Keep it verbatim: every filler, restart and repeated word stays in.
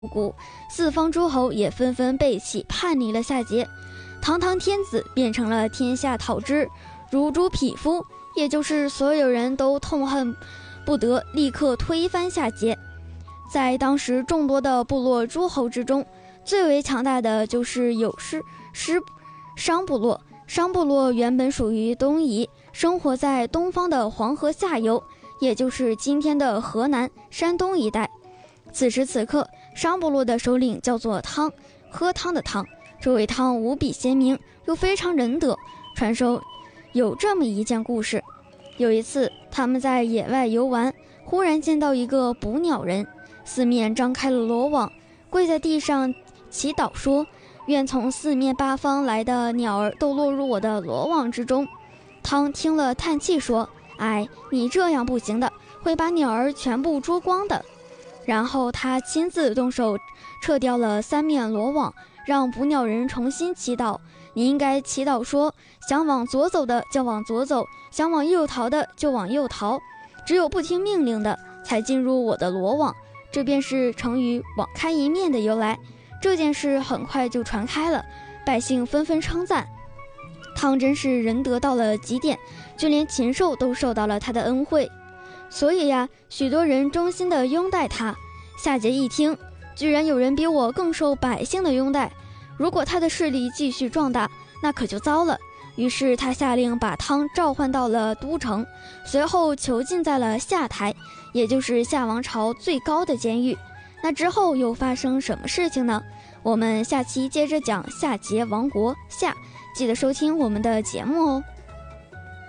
谷，四方诸侯也纷纷背弃叛离了夏桀。堂堂天子变成了天下讨之，如猪匹夫，也就是所有人都痛恨不得，立刻推翻夏桀。在当时众多的部落诸侯之中，最为强大的就是有师师商部落。商部落原本属于东夷，生活在东方的黄河下游，也就是今天的河南、山东一带。此时此刻，商部落的首领叫做汤，喝汤的汤。这位汤无比贤明，又非常仁德。传说有这么一件故事：有一次，他们在野外游玩，忽然见到一个捕鸟人，四面张开了罗网，跪在地上祈祷说：“愿从四面八方来的鸟儿都落入我的罗网之中。”汤听了叹气说：“哎，你这样不行的，会把鸟儿全部捉光的。”然后他亲自动手撤掉了三面罗网，让捕鸟人重新祈祷。你应该祈祷说：想往左走的就往左走，想往右逃的就往右逃，只有不听命令的才进入我的罗网。这便是成语网开一面的由来。这件事很快就传开了，百姓纷纷称赞汤真是仁德到了极点，就连禽兽都受到了他的恩惠。所以呀，许多人衷心地拥戴他。夏桀一听，居然有人比我更受百姓的拥戴，如果他的势力继续壮大，那可就糟了。于是他下令把汤召唤到了都城，随后囚禁在了夏台，也就是夏王朝最高的监狱。那之后又发生什么事情呢？我们下期接着讲夏桀亡国下，记得收听我们的节目哦。